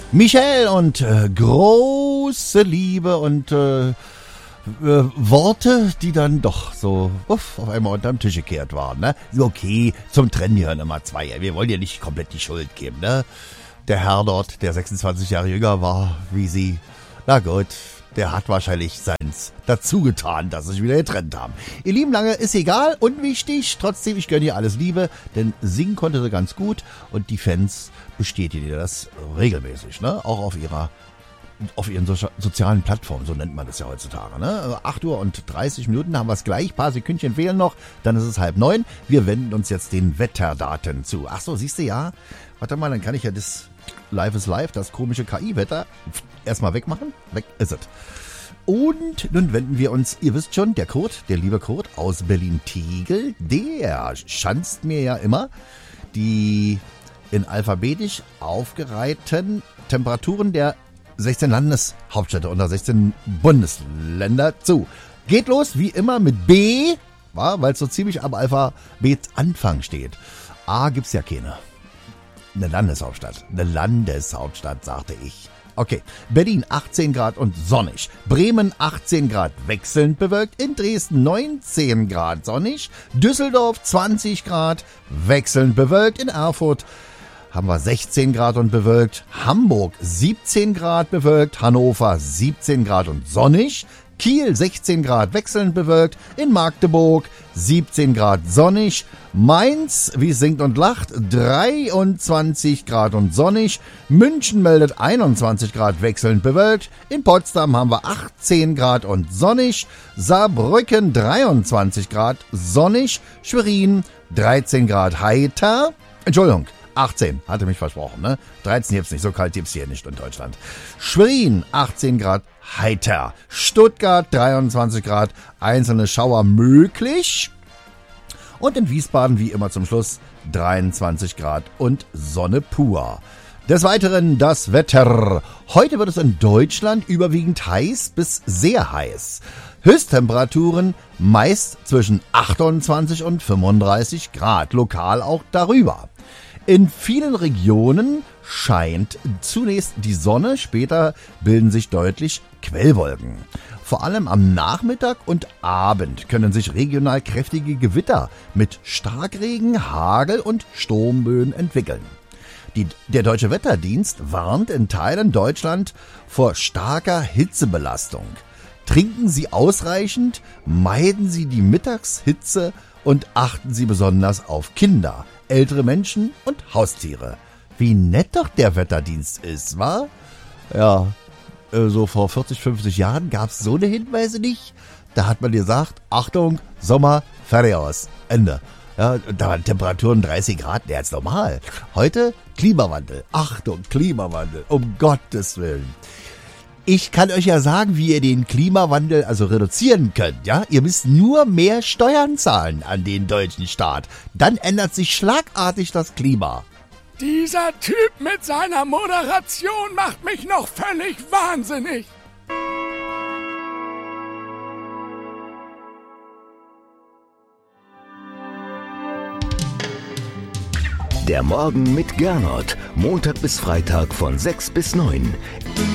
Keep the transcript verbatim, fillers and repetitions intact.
Michael und äh, große Liebe und äh, äh, Worte, die dann doch so uff, auf einmal unterm Tisch gekehrt waren. Ne? Okay, zum Trennen gehören immer zwei. Wir wollen ja nicht komplett die Schuld geben. Ne? Der Herr dort, der sechsundzwanzig Jahre jünger war wie sie, na gut, der hat wahrscheinlich seins dazu getan, dass sie sich wieder getrennt haben. Ihr Lieben, lange ist egal, unwichtig. Trotzdem, ich gönne ihr alles Liebe, denn singen konnte sie ganz gut und die Fans bestätigen ihr das regelmäßig, ne? Auch auf ihrer, auf ihren so- sozialen Plattformen, so nennt man das ja heutzutage, ne? acht Uhr und dreißig Minuten haben wir es gleich, paar Sekündchen fehlen noch, dann ist es halb neun. Wir wenden uns jetzt den Wetterdaten zu. Ach so, siehst du, ja? Warte mal, dann kann ich ja das Live is Live, das komische K I-Wetter, erstmal wegmachen. Weg ist es. Und nun wenden wir uns, ihr wisst schon, der Kurt, der liebe Kurt aus Berlin-Tegel, der schanzt mir ja immer die in alphabetisch aufgereihten Temperaturen der sechzehn Landeshauptstädte oder sechzehn Bundesländer zu. Geht los, wie immer, mit B, weil es so ziemlich am Alphabetsanfang steht. A gibt's ja keine. Eine Landeshauptstadt. Eine Landeshauptstadt, sagte ich. Okay, Berlin achtzehn Grad und sonnig. Bremen achtzehn Grad wechselnd bewölkt. In Dresden neunzehn Grad sonnig. Düsseldorf zwanzig Grad wechselnd bewölkt. In Erfurt haben wir sechzehn Grad und bewölkt. Hamburg siebzehn Grad bewölkt. Hannover siebzehn Grad und sonnig. Kiel sechzehn Grad wechselnd bewölkt, in Magdeburg siebzehn Grad sonnig, Mainz, wie es singt und lacht, dreiundzwanzig Grad und sonnig, München meldet einundzwanzig Grad wechselnd bewölkt, in Potsdam haben wir achtzehn Grad und sonnig, Saarbrücken dreiundzwanzig Grad sonnig, Schwerin dreizehn Grad heiter, Entschuldigung, achtzehn, hatte mich versprochen, ne? dreizehn gibt's nicht, so kalt gibt's hier nicht in Deutschland. Schwerin, achtzehn Grad heiter. Stuttgart, dreiundzwanzig Grad, einzelne Schauer möglich. Und in Wiesbaden, wie immer zum Schluss, dreiundzwanzig Grad und Sonne pur. Des Weiteren das Wetter. Heute wird es in Deutschland überwiegend heiß bis sehr heiß. Höchsttemperaturen meist zwischen achtundzwanzig und fünfunddreißig Grad, lokal auch darüber. In vielen Regionen scheint zunächst die Sonne, später bilden sich deutlich Quellwolken. Vor allem am Nachmittag und Abend können sich regional kräftige Gewitter mit Starkregen, Hagel und Sturmböen entwickeln. Die, der Deutsche Wetterdienst warnt in Teilen Deutschland vor starker Hitzebelastung. Trinken Sie ausreichend, meiden Sie die Mittagshitze und achten Sie besonders auf Kinder, ältere Menschen und Haustiere. Wie nett doch der Wetterdienst ist, wa? Ja, so vor vierzig, fünfzig Jahren gab es so eine Hinweise nicht. Da hat man gesagt, Achtung, Sommer, fertig aus, Ende. Ja, da waren Temperaturen dreißig Grad, der ist normal. Heute Klimawandel, Achtung, Klimawandel, um Gottes Willen. Ich kann euch ja sagen, wie ihr den Klimawandel also reduzieren könnt, ja? Ihr müsst nur mehr Steuern zahlen an den deutschen Staat. Dann ändert sich schlagartig das Klima. Dieser Typ mit seiner Moderation macht mich noch völlig wahnsinnig. Der Morgen mit Gernot. Montag bis Freitag von sechs bis neun.